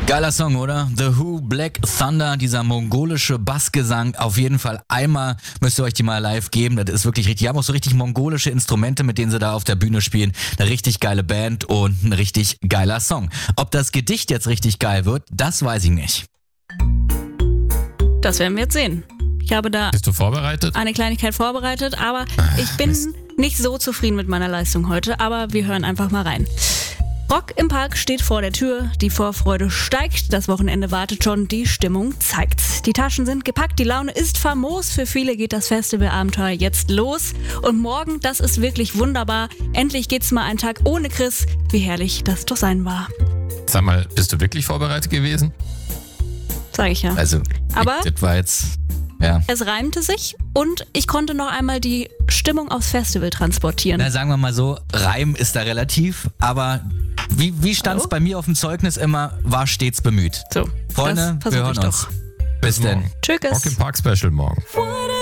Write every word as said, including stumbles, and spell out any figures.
Geiler Song, oder? The Who, Black Thunder, dieser mongolische Bassgesang. Auf jeden Fall einmal müsst ihr euch die mal live geben. Das ist wirklich richtig. Die haben auch so richtig mongolische Instrumente, mit denen sie da auf der Bühne spielen. Eine richtig geile Band und ein richtig geiler Song. Ob das Gedicht jetzt richtig geil wird, das weiß ich nicht. Das werden wir jetzt sehen. Ich habe da Bist du vorbereitet? eine Kleinigkeit vorbereitet, aber ich bin Mist. nicht so zufrieden mit meiner Leistung heute, aber wir hören einfach mal rein. Rock im Park steht vor der Tür, die Vorfreude steigt, das Wochenende wartet schon, die Stimmung zeigt's. Die Taschen sind gepackt, die Laune ist famos, für viele geht das Festivalabenteuer jetzt los. Und morgen, das ist wirklich wunderbar, endlich geht's mal einen Tag ohne Chris, wie herrlich das doch sein war. Sag mal, bist du wirklich vorbereitet gewesen? Sag ich ja. Also, Aber- das war jetzt, ja. Es reimte sich und ich konnte noch einmal die Stimmung aufs Festival transportieren. Na, sagen wir mal so, Reim ist da relativ, aber wie, wie stand es Hallo? bei mir auf dem Zeugnis immer, war stets bemüht. So, Freunde, das wir versuche hören ich uns. doch. Bis denn. morgen. Tschüss. Rock im Park Special morgen.